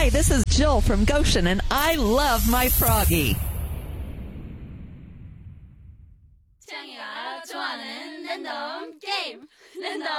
Hi, this is Jill from Goshen, and I love my froggy. 태양이가 좋아하는 랜덤 게임 랜덤